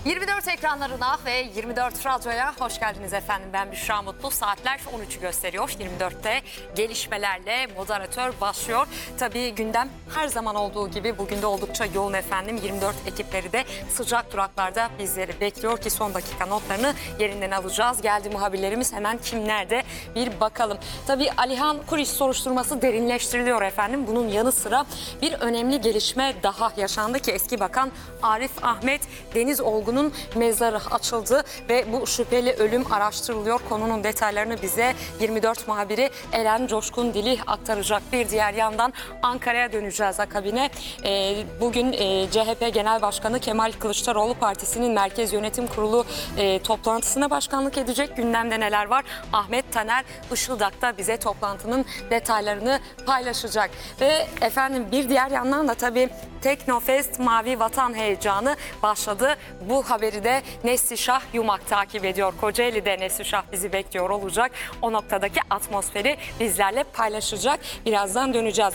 24 ekranlarına ve 24 radyoya hoş geldiniz efendim. Ben Büşra Mutlu. Saatler 13'ü gösteriyor. 24'te gelişmelerle moderatör başlıyor. Tabii gündem her zaman olduğu gibi bugün de oldukça yoğun efendim. 24 ekipleri de sıcak duraklarda bizleri bekliyor ki son dakika notlarını yerinden alacağız. Geldi muhabirlerimiz, hemen kimlerde bir bakalım. Tabii Alihan Kuriş soruşturması derinleştiriliyor efendim. Bunun yanı sıra bir önemli gelişme daha yaşandı ki eski bakan Arif Ahmet Denizoğlu'nun mezarı açıldı ve bu şüpheli ölüm araştırılıyor. Konunun detaylarını bize 24 muhabiri Eren Coşkun Dili aktaracak. Bir diğer yandan Ankara'ya döneceğiz akabine. Bugün CHP Genel Başkanı Kemal Kılıçdaroğlu Partisi'nin Merkez Yönetim Kurulu toplantısına başkanlık edecek. Gündemde neler var? Ahmet Taner Işıldak da bize toplantının detaylarını paylaşacak. Ve efendim bir diğer yandan da tabii Teknofest Mavi Vatan heyecanı başladı. Bu haberi de Neslişah Yumak takip ediyor. Kocaeli'de Neslişah bizi bekliyor olacak. O noktadaki atmosferi bizlerle paylaşacak. Birazdan döneceğiz.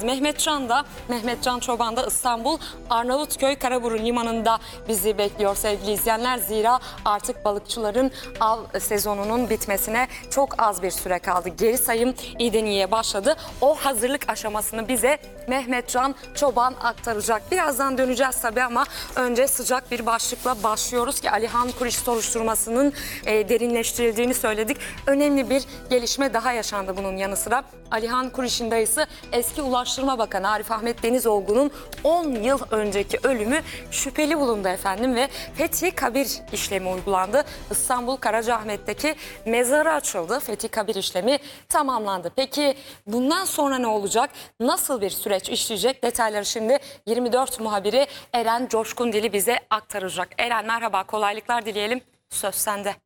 Mehmet Can Çoban da İstanbul Arnavutköy Karaburun Limanı'nda bizi bekliyor sevgili izleyenler. Zira artık balıkçıların av sezonunun bitmesine çok az bir süre kaldı. Geri sayım iyiden iyiye başladı. O hazırlık aşamasını bize Mehmet Can Çoban aktaracak. Birazdan döneceğiz tabii ama önce sıcak bir başlıkla başlıyoruz ki Alihan Kuriş soruşturmasının derinleştirildiğini söyledik. Önemli bir gelişme daha yaşandı bunun yanı sıra. Alihan Kuriş'in dayısı eski Ulaştırma Bakanı Arif Ahmet Denizoğlu'nun 10 yıl önceki ölümü şüpheli bulundu efendim ve fethi kabir işlemi uygulandı. İstanbul Karacaahmet'teki mezarı açıldı. Fethi kabir işlemi tamamlandı. Peki bundan sonra ne olacak? Nasıl bir süreç işleyecek? Detayları şimdi 24 muhabiri Eren Coşkun Dili bize aktaracak. Eren merhaba, kolaylıklar dileyelim. Söz sende.